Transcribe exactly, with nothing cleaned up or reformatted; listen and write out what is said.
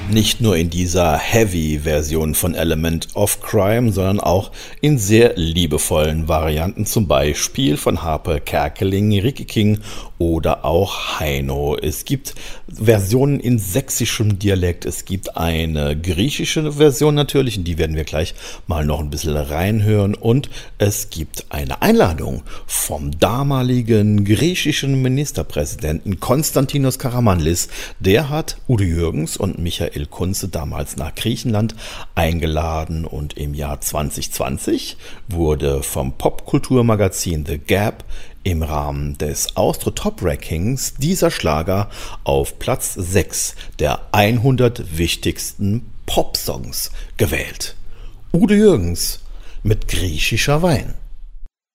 Nicht nur in dieser Heavy-Version von Element of Crime, sondern auch in sehr liebevollen Varianten, zum Beispiel von Harpe Kerkeling, Ricky King oder auch Heino. Es gibt Versionen in sächsischem Dialekt, es gibt eine griechische Version natürlich, in die werden wir gleich mal noch ein bisschen reinhören, und es gibt eine Einladung vom damaligen griechischen Ministerpräsidenten Konstantinos Karamanlis. Der hat Udo Jürgens und Michael Kunze damals nach Griechenland eingeladen, und im Jahr zwanzig zwanzig wurde vom Popkulturmagazin The Gap im Rahmen des Austro Top Rankings dieser Schlager auf Platz sechs der hundert wichtigsten Popsongs gewählt. Udo Jürgens mit griechischer Wein.